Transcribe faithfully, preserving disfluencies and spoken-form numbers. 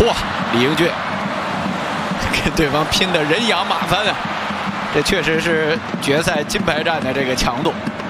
嚯，李英俊跟对方拼的人仰马翻啊！这确实是决赛金牌战的这个强度。